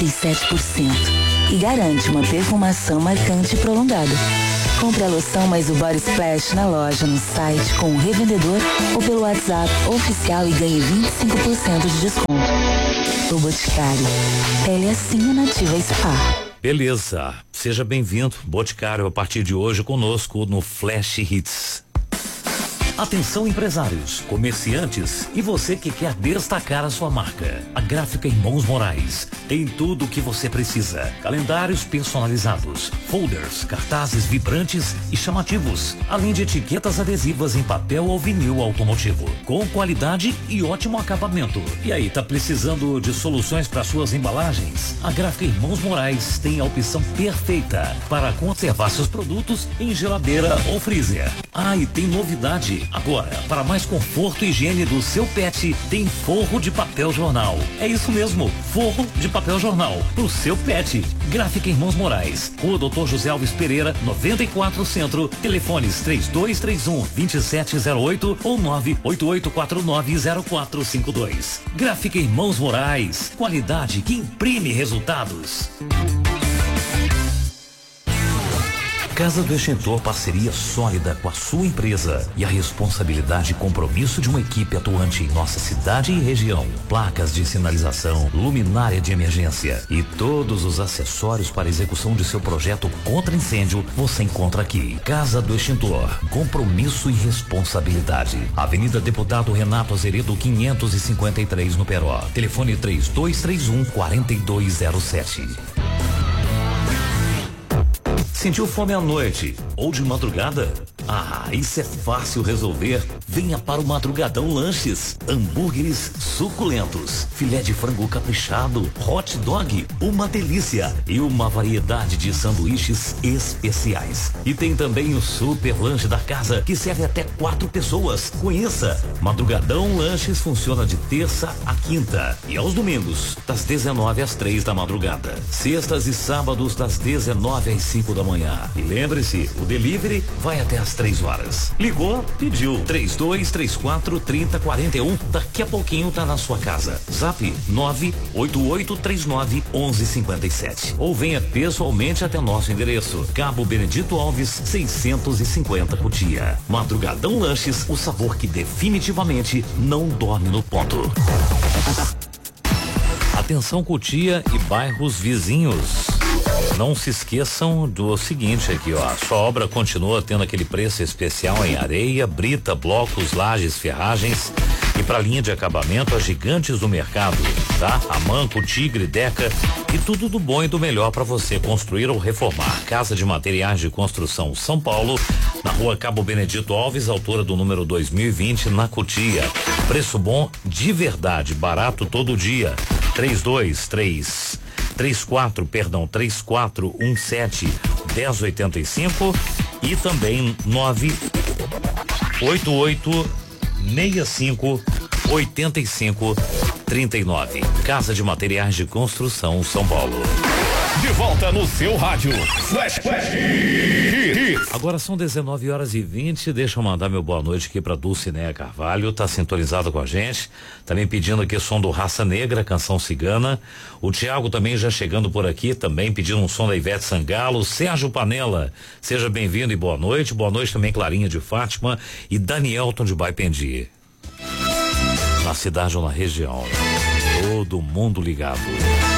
e garante uma perfumação marcante e prolongada. Compre a loção mais o Body Splash na loja, no site, com o revendedor ou pelo WhatsApp oficial e ganhe 25% de desconto. O Boticário. Pele assim é Nativa Spa. Beleza, seja bem-vindo, Boticário, a partir de hoje conosco no Flash Hits. Atenção empresários, comerciantes e você que quer destacar a sua marca. A Gráfica Irmãos Moraes tem tudo o que você precisa. Calendários personalizados, folders, cartazes vibrantes e chamativos, além de etiquetas adesivas em papel ou vinil automotivo, com qualidade e ótimo acabamento. E aí, tá precisando de soluções para suas embalagens? A Gráfica Irmãos Moraes tem a opção perfeita para conservar seus produtos em geladeira ou freezer. Ah, e tem novidade. Agora, para mais conforto e higiene do seu pet, tem forro de papel jornal. É isso mesmo, forro de papel jornal pro seu pet. Gráfica Irmãos Moraes, Rua Dr. José Alves Pereira, 94 Centro, telefones 3231-2708 ou 988490452. Gráfica Irmãos Moraes, qualidade que imprime resultados. Casa do Extintor, parceria sólida com a sua empresa e a responsabilidade e compromisso de uma equipe atuante em nossa cidade e região. Placas de sinalização, luminária de emergência e todos os acessórios para execução de seu projeto contra incêndio você encontra aqui. Casa do Extintor, compromisso e responsabilidade. Avenida Deputado Renato Azeredo 553 no Peró. Telefone 3231-4207. Sentiu fome à noite ou de madrugada? Ah, isso é fácil resolver. Venha para o Madrugadão Lanches. Hambúrgueres suculentos, filé de frango caprichado, hot dog, uma delícia e uma variedade de sanduíches especiais. E tem também o super lanche da casa que serve até 4 pessoas. Conheça. Madrugadão Lanches funciona de terça a quinta e aos domingos das 19 às 3 da madrugada. Sextas e sábados das 19 às 5 da manhã. E lembre-se, o delivery vai até às 3 horas. Ligou, pediu. 3234-3041. Daqui a pouquinho tá na sua casa. Zap 98839-1157. Ou venha pessoalmente até nosso endereço. Cabo Benedito Alves, 650 Cotia. Madrugadão Lanches, o sabor que definitivamente não dorme no ponto. Atenção Cotia e bairros vizinhos. Não se esqueçam do seguinte aqui, ó. Sua obra continua tendo aquele preço especial em areia, brita, blocos, lajes, ferragens e para linha de acabamento as gigantes do mercado, tá? Amanco, Tigre, Deca e tudo do bom e do melhor para você construir ou reformar. Casa de Materiais de Construção São Paulo, na Rua Cabo Benedito Alves, altura do número 2020, na Cotia. Preço bom de verdade, barato todo dia. 3417-1085 e também 98865-8539. Casa de Materiais de Construção São Paulo. De volta no seu rádio. Flash. Agora são 19h20. Deixa eu mandar meu boa noite aqui pra Dulcinéia Carvalho. Tá sintonizado com a gente. Também pedindo aqui som do Raça Negra, canção cigana. O Tiago também já chegando por aqui, também pedindo um som da Ivete Sangalo. Sérgio Panela, seja bem-vindo e boa noite. Boa noite também Clarinha de Fátima e Danielton de Baipendi. Na cidade ou na região. Todo mundo ligado.